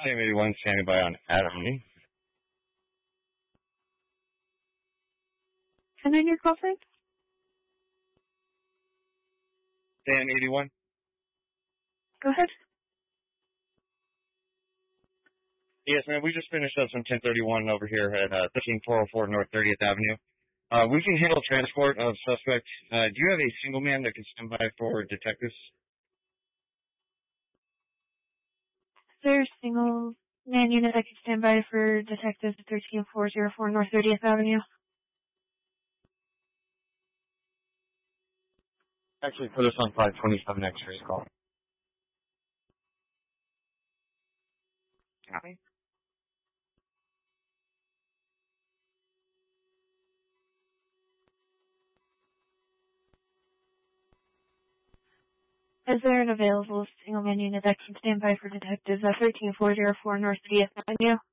Sam 81 standing by on Adam. Can I hear your call, Frank? Sam 81? Go ahead. Yes, ma'am. We just finished up some 1031 over here at 13404 North 30th Avenue. We can handle transport of suspects. Do you have a single man that can stand by for detectives? There's a single man unit that can stand by for detectives at 13404 North 30th Avenue. Actually, put us on 527 X-ray call. Copy. Is there an available single man unit that can stand by for detectives at 13404 North 30th Avenue?